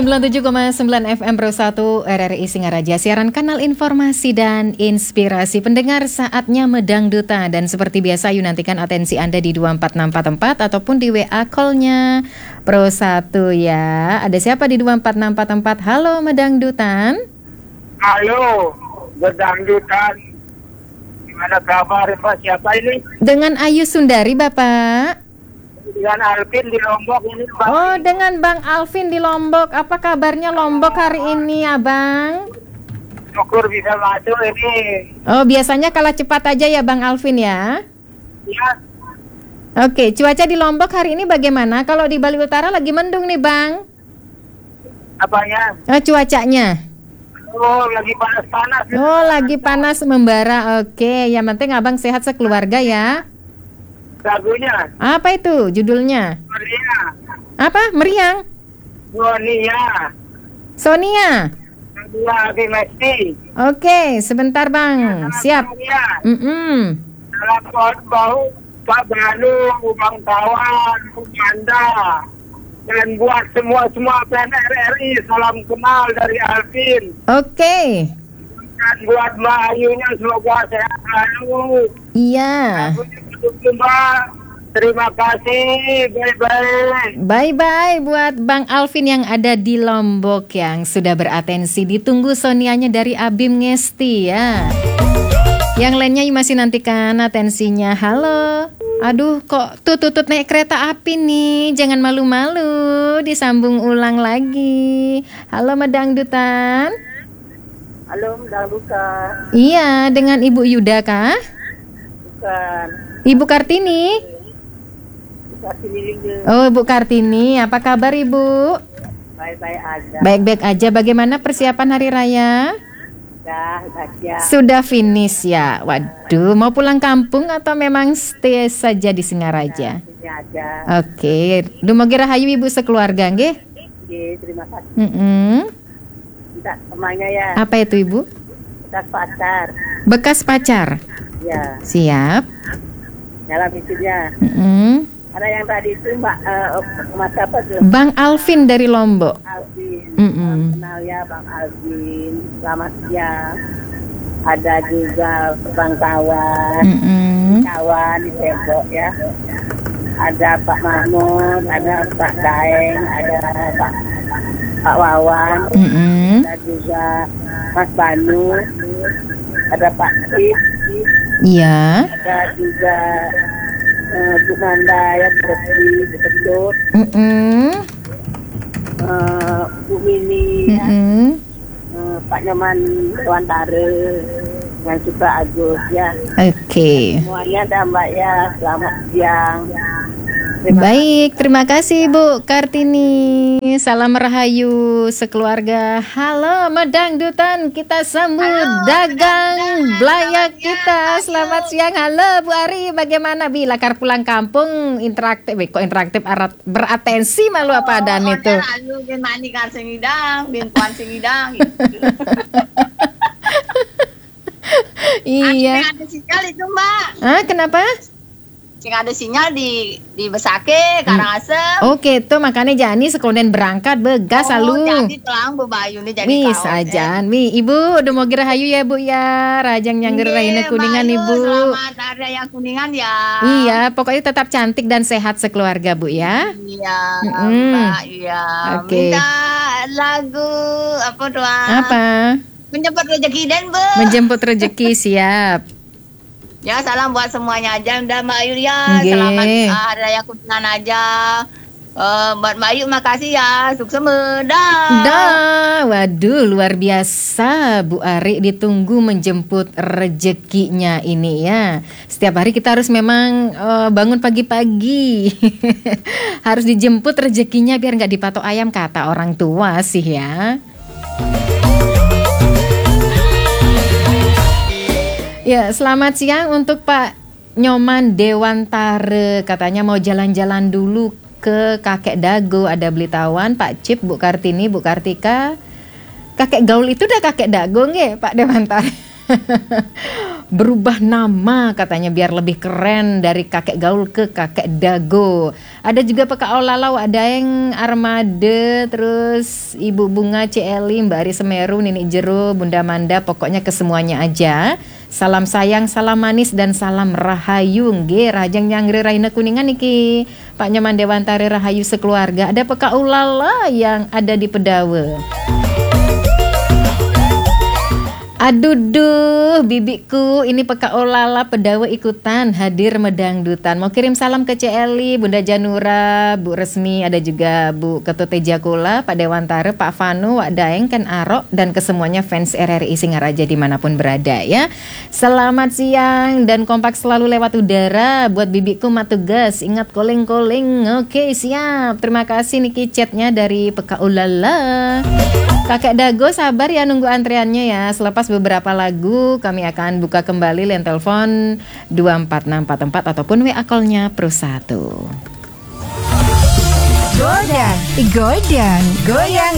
97,9 FM Pro 1 RRI Singaraja, siaran kanal informasi dan inspirasi. Pendengar, saatnya Medangduta, dan seperti biasa yuk nantikan atensi Anda di 24644 ataupun di WA call-nya Pro 1 ya. Ada siapa di 24644? Halo Medangdutan. Halo Medangdutan. Gimana kabar Pak? Siapa ini? Dengan Ayu Sundari Bapak. Dengan Alvin di Lombok ini Pak. Oh, dengan Bang Alvin di Lombok. Apa kabarnya Lombok hari ini, Abang? Syukur bisa masuk ini. Oh, biasanya kalah cepat aja ya Bang Alvin ya? Ya, Oke, cuaca di Lombok hari ini bagaimana? Kalau di Bali Utara lagi mendung nih Bang. apanya? Cuacanya? Oh, lagi panas-panas. Oh, lagi panas membara. Oke, yang penting Abang sehat sekeluarga ya. Lagunya Apa itu judulnya? Maria. Apa? Meriang? Sonia. Sonia? Kedua Bimesti. Oke, sebentar Bang. Siap. Sonia. Salam buat bau Pak Banu, Bang Tawan, Anda. Dan buat semua fan RRI, salam kenal dari Alvin. Oke. Dan buat Mbak Ayunya semoga sehat selalu. Iya. Mbak, terima kasih. Bye-bye. Bye-bye buat Bang Alvin yang ada di Lombok yang sudah beratensi. Ditunggu Sonianya dari Abim Ngesti ya. Yang lainnya masih nantikan atensinya. Halo. Aduh, kok tutut naik kereta api nih. Jangan malu-malu, disambung ulang lagi. Halo Medangdutan. Halo, Medangdutan. Iya, dengan Ibu Yuda kah? Bukan. Ibu Kartini. Kartini juga. Oh, Ibu Kartini, apa kabar Ibu? Baik-baik aja. Baik-baik aja. Bagaimana persiapan hari raya? Dah. Sudah finish ya. Waduh, mau pulang kampung atau memang stay saja di Singaraja? Ini aja. Oke, Dumogi Rahayu Ibu sekeluarga, nggih? Oke, terima kasih. Kita Temannya ya. Apa itu Ibu? Kita pacar. Bekas pacar. Ya, Siap. dalam itunya. Ada yang tadi itu Mas apa tuh? Bang Alvin dari Lombok. Alvin. Kenal ya Bang Alvin. Selamat siang. Ada juga Bang Tawan. Kawan di tembok ya. Ada Pak Mahmud, ada Pak Daeng, ada Pak Wawan. Ada juga Mas Banu. Ada Pak Ip. Iya. Ada juga Bu Manda yang betul. Bu Mini, Pak Nyoman Dewantara, yang juga Agus ya. Oke. Semuanya ada Mbak ya. Selamat siang. Baik, terima kasih Bu Kartini. Salam rahayu sekeluarga. Halo Medangdutan, kita sambut dagang belayak kita. Selamat siang. Halo Bu Ari, bagaimana Bi? Lakar pulang kampung interaktif, kok interaktif beratensi malu apa adaan itu? Lalu bin manikan singidang, bin kuan singidang. Iya. Ada sinyal itu Mbak. Kenapa? Sing ada sinyal di Besake, Karangasem. Oke, tuh makanya Jani sekonden berangkat begas lalu. Jadi telang bebayu nih jadi Wis ajan, Ibu udah mau Rahayu ya Bu ya, Rajang Nyangger Raina Kuningan Ibu. Selamat ada yang Kuningan ya. Iya, pokoknya tetap cantik dan sehat sekeluarga Bu ya. Iya, Mbak, iya. Oke. Minta lagu apa doang? Apa? Menjemput rezeki den Bu. Menjemput rezeki, siap. Ya, salam buat semuanya aja. Udah Mbak Ayu ya. Nggih. Selamat ada yang Kuningan aja. Buat Mbak Ayu makasih ya. Sukses dah. Waduh luar biasa Bu Ari, ditunggu menjemput rezekinya ini ya. Setiap hari kita harus memang bangun pagi-pagi. Harus dijemput rezekinya biar nggak dipatok ayam kata orang tua sih ya. Ya, selamat siang untuk Pak Nyoman Dewantara. Katanya mau jalan-jalan dulu ke Kakek Dago. Ada Blitawan, Pak Cip, Bu Kartini, Bu Kartika. Kakek Gaul itu udah Kakek Dago nggih, Pak Dewantara? berubah nama katanya biar lebih keren dari kakek gaul ke kakek dago. Ada juga PKO Lalau, ada yang Armade, terus Ibu Bunga Cieli, Mbak Ari Semeru, Nini Jero, Bunda Manda, pokoknya ke semuanya aja. Salam sayang, salam manis, dan salam rahayu. Nggih, Rajang Nyangre Raina Kuningan niki Pak Nyoman Dewantari rahayu sekeluarga. Ada PKO Lala yang ada di Pedawe. Aduh, bibiku, ini PKO Lala Pedawe ikutan hadir medangdutan. Mau kirim salam ke Celi, Bunda Janura, Bu Resmi, ada juga Bu Ketut Tejakula, Pak Dewantara, Pak Vanu, Wak Daeng, Ken Arok, dan kesemuanya fans RRI Singaraja dimanapun berada ya. Selamat siang dan kompak selalu lewat udara. Buat bibiku matugas, ingat calling-calling. Oke, siap. Terima kasih niki chatnya dari PKO Lala. Kakek Dago sabar ya nunggu antriannya ya. Selepas beberapa lagu kami akan buka kembali line telepon 24644 ataupun WA call-nya +1. Godang, goyang